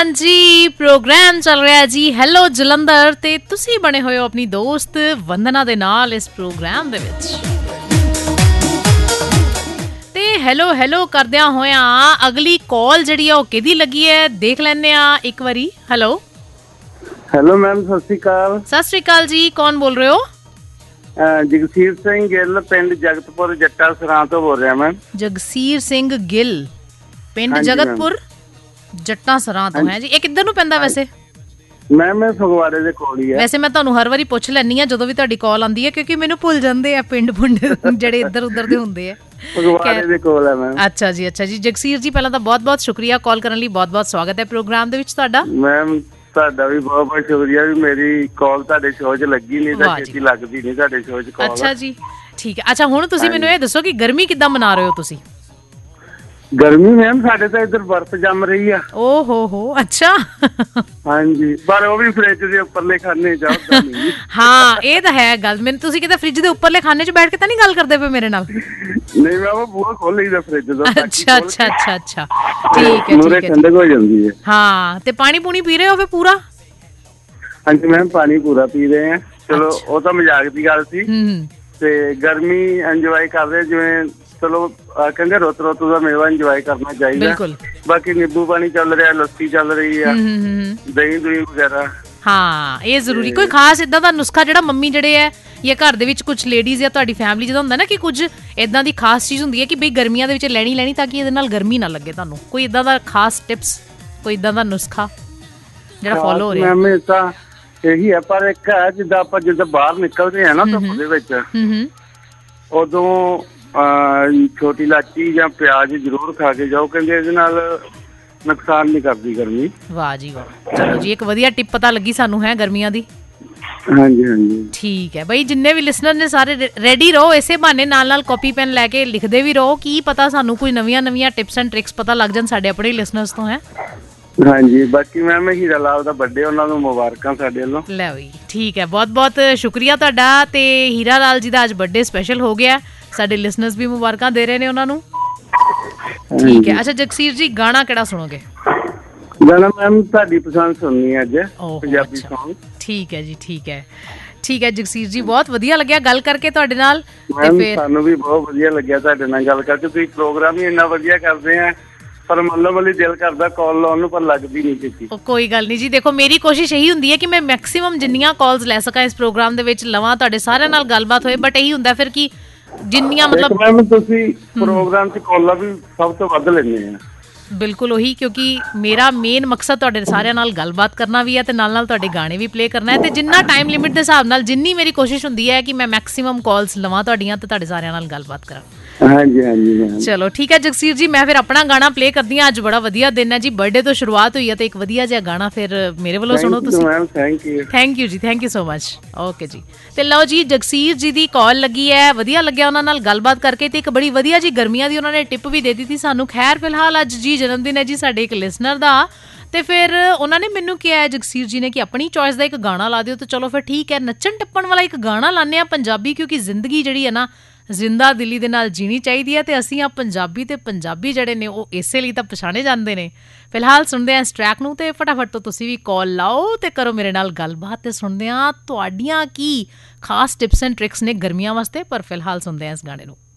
ਹਾਂਜੀ ਪ੍ਰੋਗਰਾਮ ਚੱਲ ਰਿਹਾ ਜੀ ਹੈਲੋ ਜਲੰਧਰ ਤੇ ਤੁਸੀਂ ਬਣੇ ਹੋਏ ਹੋ ਆਪਣੀ ਦੋਸਤ ਵੰਦਨਾ ਦੇ ਨਾਲ ਇਸ ਪ੍ਰੋਗਰਾਮ ਦੇ ਵਿੱਚ ਤੇ ਹੈਲੋ ਹੈਲੋ ਕਰਦਿਆਂ ਹੋਇਆਂ ਅਗਲੀ ਕਾਲ ਜਿਹੜੀ ਆ ਉਹ ਕਿਹਦੀ ਲੱਗੀ ਹੈ ਦੇਖ ਲੈਂਦੇ ਆ ਇੱਕ ਵਾਰੀ। ਹੈਲੋ ਹੈਲੋ ਮੈਮ, ਸਤਿ ਸ਼੍ਰੀ ਅਕਾਲ। ਸਤਿ ਸ਼੍ਰੀ ਅਕਾਲ ਜੀ, ਕੌਣ ਬੋਲ ਰਹੇ ਹੋ? ਜਗਸੀਰ ਸਿੰਘ ਗਿੱਲ, ਪਿੰਡ ਜਗਤਪੁਰ ਜੱਟਾ ਸਰਾਂ ਤੋਂ ਬੋਲ ਰਿਹਾ ਮੈਮ। ਜਗਸੀਰ ਸਿੰਘ ਗਿੱਲ, ਪਿੰਡ ਜਗਤਪੁਰ ਜੱਟਾਂ ਸਰਾਂ ਤੋਂ ਹੈ ਜੀ। ਇਹ ਕਿੱਧਰ ਨੂੰ ਪੈਂਦਾ ਵੈਸੇ? ਮੈਂ ਫਗਵਾੜੇ ਦੇ ਕੋਲ ਹੀ ਹੈ। ਵੈਸੇ ਮੈਂ ਤੁਹਾਨੂੰ ਹਰ ਵਾਰੀ ਪੁੱਛ ਲੈਂਦੀ ਆ ਜਦੋਂ ਵੀ ਤੁਹਾਡੀ ਕਾਲ ਆਉਂਦੀ ਹੈ ਕਿਉਂਕਿ ਮੈਨੂੰ ਭੁੱਲ ਜਾਂਦੇ ਆ ਪਿੰਡ ਪੁੰਡ ਜਿਹੜੇ ਇੱਧਰ ਉੱਧਰ ਦੇ ਹੁੰਦੇ ਆ। ਫਗਵਾੜੇ ਦੇ ਕੋਲ ਹੈ ਮੈਮ। ਅੱਛਾ ਜੀ, ਅੱਛਾ ਜੀ। ਜਗਸੀਰ ਜੀ ਪਹਿਲਾਂ ਤਾਂ ਬਹੁਤ ਬਹੁਤ ਸ਼ੁਕਰੀਆ ਕਾਲ ਕਰਨ ਲਈ, ਬਹੁਤ ਬਹੁਤ ਸਵਾਗਤ ਹੈ ਪ੍ਰੋਗਰਾਮ ਦੇ ਵਿੱਚ ਤੁਹਾਡਾ। ਮੈਮ ਤੁਹਾਡਾ ਵੀ ਬਹੁਤ ਬਹੁਤ ਸ਼ੁਕਰੀਆ ਵੀ ਮੇਰੀ ਕਾਲ ਤੁਹਾਡੇ ਸ਼ੋਅ 'ਚ ਲੱਗੀ ਨਹੀਂ ਤਾਂ ਛੇਤੀ ਲੱਗਦੀ ਨਹੀਂ ਤੁਹਾਡੇ ਸ਼ੋਅ 'ਚ ਕਾਲ। ਅੱਛਾ ਜੀ, ਠੀਕ ਹੈ। ਅੱਛਾ ਹੁਣ ਤੁਸੀਂ ਮੈਨੂੰ ਇਹ ਦੱਸੋ ਕਿ ਗਰਮੀ ਕਿੱਦਾਂ ਮਨਾ ਰਹੇ ਹੋ ਤੁਸੀਂ? ਗਰਮੀ ਮੈਮ ਸਾਡੇ ਤਾਂ ਇੱਧਰ ਬਰਫ਼ ਜੰਮ ਰਹੀ ਆ। ਓ ਹੋ ਅੱਛਾ। ਹਾਂਜੀ, ਪਰ ਉਹ ਵੀ ਫ੍ਰਿਜ ਦੇ ਉੱਪਰਲੇ ਖਾਨੇ ਚਾਹਦਾ ਨਹੀਂ। ਹਾਂ ਇਹ ਤਾਂ ਹੈ ਗੱਲ। ਮੈਨੂੰ ਤੁਸੀਂ ਕਿਤੇ ਫ੍ਰਿਜ ਦੇ ਉੱਪਰਲੇ ਖਾਨੇ 'ਚ ਬੈਠ ਕੇ ਤਾਂ ਨਹੀਂ ਗੱਲ ਕਰਦੇ ਪਏ ਮੇਰੇ ਨਾਲ? ਨਹੀਂ ਮੈਂ ਉਹ ਬੂਹਾ ਖੋਲ ਲਈਦਾ ਫ੍ਰਿਜ ਦਾ। ਅੱਛਾ ਅੱਛਾ ਅੱਛਾ ਅੱਛਾ, ਠੀਕ ਹੈ ਮੂਹਰੇ ਠੰਡਕ ਹੋ ਜਾਂਦੀ ਹੈ। ਹਾਂ ਤੇ ਪਾਣੀ ਪੂਣੀ ਪੀ ਰਹੇ ਹੋ ਫਿਰ ਪੂਰਾ? ਹਾਂਜੀ ਮੈਮ ਪਾਣੀ ਪੂਰਾ ਪੀ ਰਹੇ ਆ। ਚਲੋ ਉਹ ਤਾਂ ਮਜ਼ਾਕ ਦੀ ਗੱਲ ਸੀ। ਤੇ ਗਰਮੀ ਇੰਜੋਏ ਕਰਦੇ ਜਿਵੇਂ ਚਲੋ ਕਹਿੰਦੇ ਰੁੱਤ ਰੁੱਤ ਦਾ ਮੇਵਾ ਇੰਜੋਏ ਕਰਨਾ ਚਾਹੀਦਾ। ਬਾਕੀ ਨਿੰਬੂ ਪਾਣੀ ਚੱਲ ਰਿਹਾ, ਲੱਸੀ ਚੱਲ ਰਹੀ ਆ, ਦਹੀਂ ਦੂਈ ਵਗੈਰਾ। ਹਾਂ ਇਹ ਜ਼ਰੂਰੀ। ਕੋਈ ਖਾਸ ਏਦਾਂ ਦਾ ਨੁਸਖਾ ਜਿਹੜਾ ਮੰਮੀ ਜਿਹੜੇ ਹੈ ਜਾਂ ਘਰ ਦੇ ਵਿੱਚ ਕੁਝ ਲੇਡੀਜ਼ ਜਾਂ ਤੁਹਾਡੀ ਫੈਮਿਲੀ ਜਿਹਦਾ ਹੁੰਦਾ ਨਾ ਕਿ ਕੁਝ ਏਦਾਂ ਦੀ ਖਾਸ ਚੀਜ਼ ਹੁੰਦੀ ਹੈ ਕਿ ਬਈ ਗਰਮੀਆਂ ਦੇ ਵਿੱਚ ਲੈਣੀ ਤਾਂ ਕਿ ਇਹਦੇ ਨਾਲ ਗਰਮੀ ਨਾ ਲੱਗੇ ਤੁਹਾਨੂੰ? ਕੋਈ ਏਦਾਂ ਦਾ ਖਾਸ ਟਿਪਸ, ਕੋਈ ਏਦਾਂ ਦਾ ਨੁਸਖਾ ਜਿਹੜਾ ਫੋਲੋ ਹੋ ਰਿਹਾ? ਮੈਂ ਤਾਂ ਇਹੀ ਹੈ, ਪਰ ਇੱਕ ਹੈ ਜਿੱਦਾਂ ਆਪਾਂ ਜਦੋਂ ਬਾਹਰ ਨਿਕਲਦੇ ਆ ਨਾ ਧੁੱਪ ਦੇ ਵਿੱਚ ਉਦੋਂ ਛੋਟੀ ਇਲਾਚੀ ਜਾਂ ਪਿਆਜ਼ ਜ਼ਰੂਰ ਖਾ ਕੇ ਜਾਓ, ਕਹਿੰਦੇ ਇਹਦੇ ਨਾਲ ਨੁਕਸਾਨ ਨਹੀਂ ਕਰਦੀ ਗਰਮੀ। ਵਾਹ ਜੀ ਵਾਹ, ਚਲੋ ਜੀ ਇੱਕ ਵਧੀਆ ਟਿਪ ਪਤਾ ਲੱਗੀ ਸਾਨੂੰ ਹੈ ਗਰਮੀਆਂ ਦੀ। ਹਾਂਜੀ ਹਾਂਜੀ ਠੀਕ ਹੈ ਬਈ। ਜਿੰਨੇ ਵੀ ਲਿਸਨਰ ਨੇ ਸਾਰੇ ਰੈਡੀ ਰਹੋ, ਇਸੇ ਬਹਾਨੇ ਨਾਲ ਨਾਲ ਕਾਪੀ ਪੈਨ ਲੈ ਕੇ ਲਿਖਦੇ ਵੀ ਰਹੋ। ਕੀ ਪਤਾ ਸਾਨੂੰ ਕੋਈ ਨਵੀਆਂ ਟਿਪਸ ਐਂਡ ਟ੍ਰਿਕਸ ਪਤਾ ਲੱਗ ਜਾਣ ਸਾਡੇ ਆਪਣੇ ਲਿਸਨਰਸ ਤੋਂ ਹੈ। ਹਾਂਜੀ ਬਾਕੀ ਮੈਮ ਹੀਰਾ ਲਾਲ ਦਾ ਬਰਥਡੇ, ਉਹਨਾਂ ਨੂੰ ਮੁਬਾਰਕਾਂ ਸਾਡੇ ਵੱਲੋਂ। ਲੈ ਬਈ ਠੀਕ ਹੈ, ਬਹੁਤ ਬਹੁਤ ਸ਼ੁਕਰੀਆ ਤੁਹਾਡਾ। ਤੇ ਹੀਰਾ ਲਾਲ ਜੀ ਦਾ ਅੱਜ ਬਰਥਡੇ ਸਪੈਸ਼ਲ ਹੋ ਗਿਆ, ਸਾਡੇ ਲਿਸਨਰਸ ਵੀ ਮੁਬਾਰਕਾਂ ਦੇ ਰਹੇ ਨੇ ਉਹਨਾਂ ਨੂੰ। ਠੀਕ ਹੈ। ਅੱਛਾ ਜਗਸੀਰ ਜੀ ਗਾਣਾ ਕਿਹੜਾ ਸੁਣੋਗੇ? ਗਾਣਾ ਮੈਮ ਤੁਹਾਡੀ ਪਸੰਦ ਸੁਣਨੀ ਅੱਜ, ਪੰਜਾਬੀ ਸੌਂਗ। ਠੀਕ ਹੈ ਜੀ, ਠੀਕ ਹੈ ਠੀਕ ਹੈ ਜਗਸੀਰ ਜੀ, ਬਹੁਤ ਵਧੀਆ ਲੱਗਿਆ ਗੱਲ ਕਰਕੇ ਤੁਹਾਡੇ ਨਾਲ। ਸਾਨੂੰ ਵੀ ਬਹੁਤ ਵਧੀਆ ਲੱਗਿਆ ਤੁਹਾਡੇ ਨਾਲ ਗੱਲ ਕਰਕੇ। ਤੁਸੀਂ ਪ੍ਰੋਗਰਾਮ ਹੀ ਇੰਨਾ ਵਧੀਆ ਕਰਦੇ ਆ, ਪਰ ਮੱਲੋ ਮੱਲੀ ਦਿਲ ਕਰਦਾ ਕਾਲ ਲਾਉਣ ਨੂੰ, ਪਰ ਲੱਗਦੀ ਨਹੀਂ ਕੀਤੀ। ਕੋਈ ਗੱਲ ਨਹੀਂ ਜੀ, ਦੇਖੋ ਮੇਰੀ ਕੋਸ਼ਿਸ਼ ਇਹੀ ਹੁੰਦੀ ਹੈ ਕਿ ਮੈਂ ਮੈਕਸੀਮਮ ਜਿੰਨੀਆਂ ਕਾਲਸ ਲੈ ਸਕਾਂ ਇਸ ਪ੍ਰੋਗਰਾਮ ਦੇ ਵਿੱਚ ਲਵਾਂ, ਤੁਹਾਡੇ ਸਾਰਿਆਂ ਨਾਲ ਗੱਲਬਾਤ ਹੋਏ। ਬਟ ਇਹੀ ਹੁੰਦਾ ਫਿਰ ਕਿ ਜਿੰਨੀਆਂ ਮਤਲਬ ਮੈਮ ਤੁਸੀਂ ਪ੍ਰੋਗਰਾਮ 'ਚ ਕਾਲਾਂ ਵੀ ਸਭ ਤੋਂ ਵੱਧ ਲੈਂਦੇ ਆ। ਬਿਲਕੁਲ ਉਹੀ, ਕਿਉਂਕਿ ਮੇਰਾ ਮੇਨ ਮਕਸਦ ਤੁਹਾਡੇ ਸਾਰਿਆਂ ਨਾਲ ਗੱਲਬਾਤ ਕਰਨਾ ਵੀ ਹੈ ਤੇ ਨਾਲ ਨਾਲ ਤੁਹਾਡੇ ਗਾਣੇ ਵੀ ਪਲੇ ਕਰਨਾ ਹੈ। ਤੇ ਜਿੰਨਾ ਟਾਈਮ ਲਿਮਿਟ ਦੇ ਹਿਸਾਬ ਨਾਲ ਜਿੰਨੀ ਮੇਰੀ ਕੋਸ਼ਿਸ਼ ਹੁੰਦੀ ਹੈ ਕਿ ਮੈਂ ਮੈਕਸੀਮਮ ਕਾਲਸ ਲਵਾਂ ਤੁਹਾਡੀਆਂ ਤੇ ਤੁਹਾਡੇ ਸਾਰਿਆਂ ਨਾਲ ਗੱਲਬਾਤ ਕਰਾਂ। ਹਾਂਜੀ ਹਾਂਜੀ ਚਲੋ ਠੀਕ ਹੈ ਜਗਸੀਰ ਜੀ, ਮੈਂ ਫਿਰ ਆਪਣਾ ਗਾਣਾ ਪਲੇ ਕਰਦੀ ਹਾਂ। ਅੱਜ ਬੜਾ ਵਧੀਆ ਦਿਨ ਹੈ ਜੀ, ਬਰਥਡੇ ਤੋਂ ਸ਼ੁਰੂਆਤ ਹੋਈ ਹੈ ਤੇ ਇੱਕ ਵਧੀਆ ਜਿਹਾ ਗਾਣਾ ਫਿਰ ਮੇਰੇ ਵੱਲੋਂ ਸੁਣੋ ਤੁਸੀਂ। ਥੈਂਕ ਯੂ ਜੀ, thank you so much. Okay ਜੀ। ਤੇ ਲਓ ਜੀ ਜਗਸੀਰ ਜੀ ਦੀ ਕਾਲ ਲੱਗੀ ਹੈ, ਵਧੀਆ ਲੱਗਿਆ ਉਹਨਾਂ ਨਾਲ ਗੱਲਬਾਤ ਕਰਕੇ ਤੇ ਇੱਕ ਬੜੀ ਵਧੀਆ ਜੀ ਗਰਮੀਆਂ ਦੀ ਉਹਨਾਂ ਨੇ ਟਿਪ ਵੀ ਦੇ ਦਿੱਤੀ ਸਾਨੂੰ। ਖੈਰ ਫਿਲਹਾਲ ਅੱਜ ਜੀ ਜਨਮ ਦਿਨ ਹੈ ਜੀ ਸਾਡੇ ਇੱਕ ਲਿਸਨਰ ਦਾ, ਤੇ ਫਿਰ ਉਹਨਾਂ ਨੇ ਮੈਨੂੰ ਕਿਹਾ ਜਗਸੀਰ ਜੀ ਨੇ ਕਿ ਆਪਣੀ ਚੋਇਸ ਦਾ ਇੱਕ ਗਾਣਾ ਲਾ ਦਿਓ। ਤੇ ਚਲੋ ਫਿਰ ਠੀਕ ਹੈ, ਨੱਚਣ ਟੱਪਣ ਵਾਲਾ ਇੱਕ ਗਾਣਾ ਲਾਉਂਦੇ ਹਾਂ ਪੰਜਾਬੀ, ਕਿਉਂਕਿ ਜ਼ਿੰਦਗੀ ਜਿਹੜੀ ਹੈ ਨਾ ਜ਼ਿੰਦਾ ਦਿਲੀ ਦੇ ਨਾਲ ਜੀਣੀ ਚਾਹੀਦੀ ਹੈ। ਤੇ ਅਸੀਂ ਆ ਪੰਜਾਬੀ, ਤੇ ਪੰਜਾਬੀ ਜਿਹੜੇ ਨੇ ਉਹ ਇਸੇ ਲਈ ਤਾਂ ਪਛਾਣੇ ਜਾਂਦੇ ਨੇ। ਫਿਲਹਾਲ ਸੁਣਦੇ ਹਾਂ ਇਸ ਟਰੈਕ ਨੂੰ ਤੇ ਫਟਾਫਟ ਤੋਂ ਤੁਸੀਂ ਵੀ ਕਾਲ ਲਾਓ ਤੇ ਕਰੋ ਮੇਰੇ ਨਾਲ ਗੱਲਬਾਤ ਤੇ ਸੁਣਦੇ ਹਾਂ ਤੁਹਾਡੀਆਂ ਕੀ ਖਾਸ ਟਿਪਸ ਐਂਡ ਟ੍ਰਿਕਸ ਨੇ ਗਰਮੀਆਂ ਵਾਸਤੇ। ਪਰ ਫਿਲਹਾਲ ਸੁਣਦੇ ਹਾਂ ਇਸ ਗਾਣੇ ਨੂੰ।